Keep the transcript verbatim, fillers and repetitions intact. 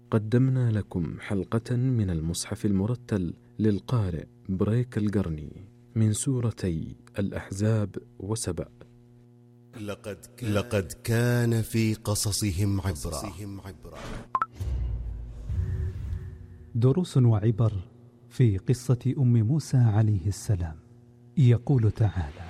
قدمنا لكم حلقة من المصحف المرتل للقارئ بريك القرني من سورتي الأحزاب وسبأ. لقد كان, لقد كان في قصصهم عبرة. دروس وعبر في قصة أم موسى عليه السلام. يقول تعالى: